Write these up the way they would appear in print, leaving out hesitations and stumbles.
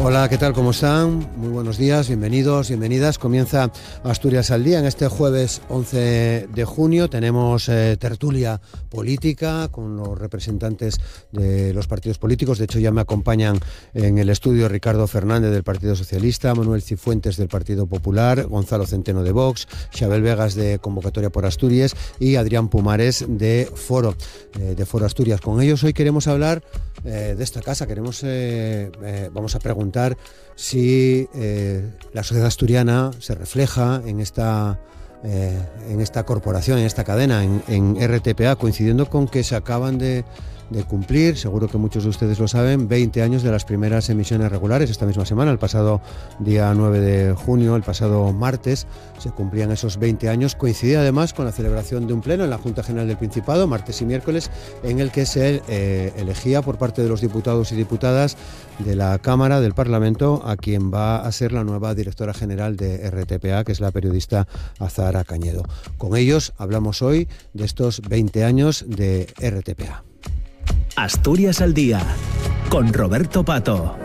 Hola, ¿qué tal? ¿Cómo están? Muy buenos días, bienvenidos, bienvenidas. Comienza Asturias al Día en este jueves 11 de junio. Tenemos tertulia política con los representantes de los partidos políticos. De hecho, ya me acompañan en el estudio Ricardo Fernández del Partido Socialista, Manuel Cifuentes del Partido Popular, Gonzalo Centeno de Vox, Xabel Vegas de Convocatoria por Asturias y Adrián Pumares de Foro Asturias. Con ellos hoy queremos hablar de esta casa. Vamos a preguntar si la sociedad asturiana se refleja en esta corporación, en esta cadena, en RTPA, coincidiendo con que se acaban de cumplir, seguro que muchos de ustedes lo saben, 20 años de las primeras emisiones regulares. Esta misma semana, el pasado día 9 de junio, el pasado martes, se cumplían esos 20 años. Coincidía además con la celebración de un pleno en la Junta General del Principado, martes y miércoles, en el que se elegía por parte de los diputados y diputadas de la Cámara del Parlamento a quien va a ser la nueva directora general de RTPA, que es la periodista Azahara Cañedo. Con ellos hablamos hoy de estos 20 años de RTPA. Asturias al Día, con Roberto Pato.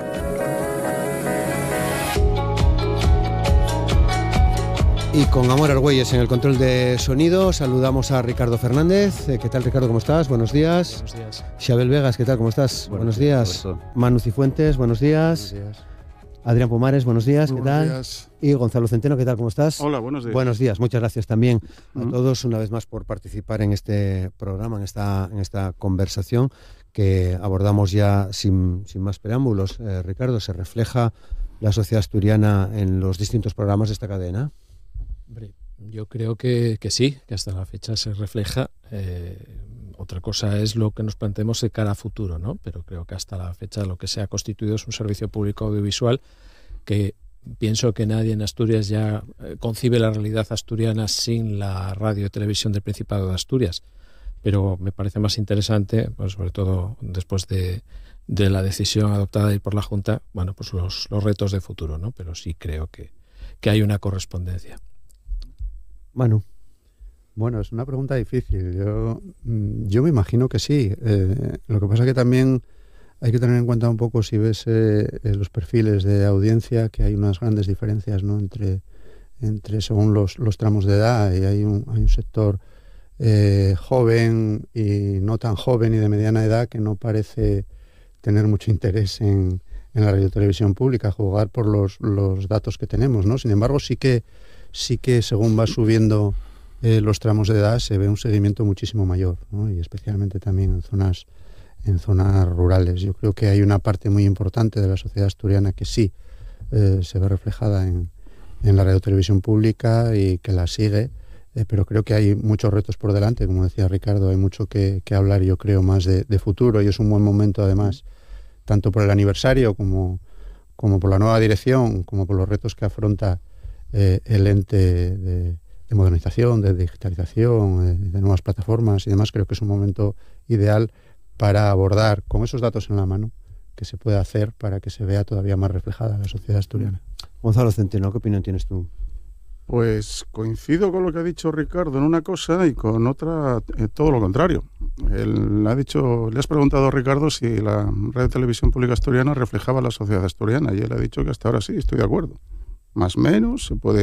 Y con Amor Argüelles en el control de sonido, saludamos a Ricardo Fernández. ¿Qué tal, Ricardo? ¿Cómo estás? Buenos días. Buenos días. Xabel Vegas, ¿qué tal? ¿Cómo estás? Buenos días. Roberto. Manu Cifuentes, buenos días. Buenos días. Adrián Pumares, buenos días. ¿Qué tal? Días. Y Gonzalo Centeno, ¿qué tal? ¿Cómo estás? Hola, buenos días. Buenos días. Muchas gracias también a todos una vez más por participar en este programa, en esta conversación que abordamos ya sin más preámbulos. Ricardo, ¿se refleja la sociedad asturiana en los distintos programas de esta cadena? Hombre, yo creo que sí, que hasta la fecha se refleja. Otra cosa es lo que nos planteemos de cara a futuro, ¿no? Pero creo que hasta la fecha lo que se ha constituido es un servicio público audiovisual que pienso que nadie en Asturias ya concibe la realidad asturiana sin la radio y televisión del Principado de Asturias. Pero me parece más interesante, pues sobre todo después de la decisión adoptada por la Junta, bueno, pues los retos de futuro, ¿no? Pero sí creo que hay una correspondencia. Manu. Bueno, es una pregunta difícil. Yo me imagino que sí. Lo que pasa es que también hay que tener en cuenta un poco, si ves los perfiles de audiencia, que hay unas grandes diferencias, ¿no? entre según los tramos de edad, y hay un sector joven y no tan joven y de mediana edad que no parece tener mucho interés en la radiotelevisión pública, jugar por los datos que tenemos, ¿no? Sin embargo, sí que según va subiendo los tramos de edad se ve un seguimiento muchísimo mayor, ¿no? Y especialmente también en zonas rurales. Yo creo que hay una parte muy importante de la sociedad asturiana que sí se ve reflejada en la radiotelevisión pública y que la sigue, pero creo que hay muchos retos por delante. Como decía Ricardo, hay mucho que hablar, yo creo, más de futuro, y es un buen momento además, tanto por el aniversario como por la nueva dirección, como por los retos que afronta el ente de modernización, de digitalización, de nuevas plataformas y demás. Creo que es un momento ideal para abordar con esos datos en la mano que se puede hacer para que se vea todavía más reflejada la sociedad asturiana. Gonzalo Centeno, ¿qué opinión tienes tú? Pues coincido con lo que ha dicho Ricardo en una cosa y con otra todo lo contrario. Le has preguntado a Ricardo si la Radio Televisión Pública Asturiana reflejaba la sociedad asturiana, y él ha dicho que hasta ahora sí, estoy de acuerdo. Más o menos,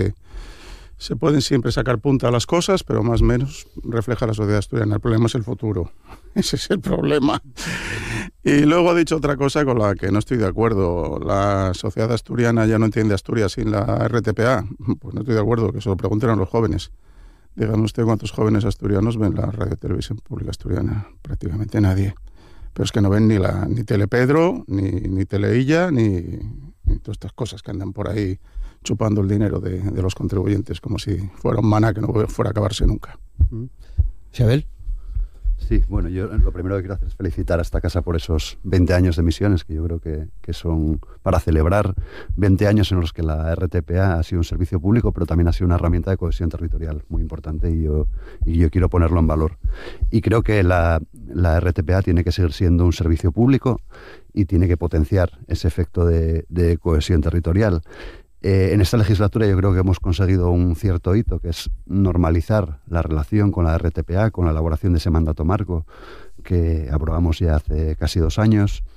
se pueden siempre sacar punta a las cosas, pero más o menos refleja la sociedad asturiana. El problema es el futuro. Ese es el problema. Y luego ha dicho otra cosa con la que no estoy de acuerdo. La sociedad asturiana ya no entiende Asturias sin la RTPA. Pues no estoy de acuerdo, que se lo pregunten a los jóvenes. Dígame usted cuántos jóvenes asturianos ven la Radio Televisión Pública Asturiana. Prácticamente nadie. Pero es que no ven ni Telepedro, ni Teleilla, ni todas estas cosas que andan por ahí chupando el dinero de los contribuyentes como si fuera un maná que no fuera a acabarse nunca. ¿Xabel? Sí, bueno, yo lo primero que quiero hacer es felicitar a esta casa por esos 20 años de emisiones, que yo creo que son para celebrar 20 años en los que la RTPA ha sido un servicio público, pero también ha sido una herramienta de cohesión territorial muy importante, y yo quiero ponerlo en valor. Y creo que la RTPA tiene que seguir siendo un servicio público y tiene que potenciar ese efecto de cohesión territorial. En esta legislatura yo creo que hemos conseguido un cierto hito, que es normalizar la relación con la RTPA, con la elaboración de ese mandato marco que aprobamos ya hace casi 2 años.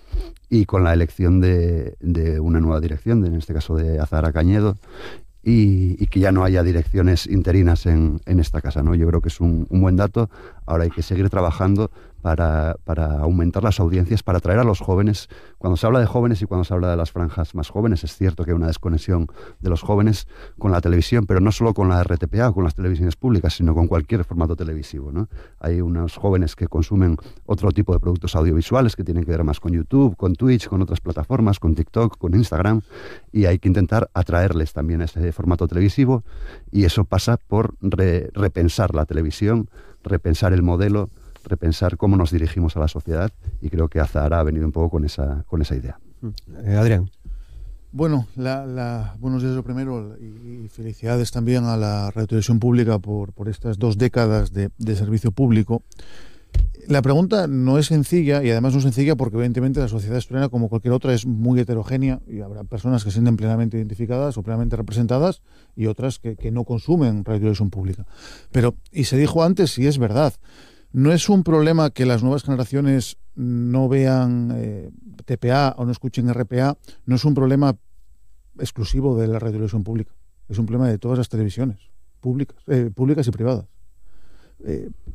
y con la elección de una nueva dirección, en este caso de Azahara Cañedo, y que ya no haya direcciones interinas en esta casa, ¿no? Yo creo que es un buen dato. Ahora hay que seguir trabajando para aumentar las audiencias, para atraer a los jóvenes. Cuando se habla de jóvenes y cuando se habla de las franjas más jóvenes, es cierto que hay una desconexión de los jóvenes con la televisión, pero no solo con la RTPA o con las televisiones públicas, sino con cualquier formato televisivo, ¿no? Hay unos jóvenes que consumen otro tipo de productos audiovisuales que tienen que ver más con YouTube, con Twitch, con otras plataformas, con TikTok, con Instagram, y hay que intentar atraerles también a ese formato televisivo, y eso pasa por repensar la televisión, repensar el modelo, repensar cómo nos dirigimos a la sociedad, y creo que Azahara ha venido un poco con esa idea. Adrián. Bueno, buenos días lo primero, y felicidades también a la Radio Televisión Pública por estas 2 décadas de servicio público. La pregunta no es sencilla, y además no es sencilla porque evidentemente la sociedad asturiana, como cualquier otra, es muy heterogénea, y habrá personas que se sienten plenamente identificadas o plenamente representadas y otras que no consumen Radio Televisión Pública. Pero, y se dijo antes, y es verdad, no es un problema que las nuevas generaciones no vean TPA o no escuchen RPA, no es un problema exclusivo de la Radio Televisión Pública, es un problema de todas las televisiones públicas y privadas.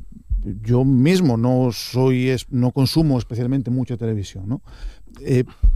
Yo mismo no consumo especialmente mucha televisión, ¿no?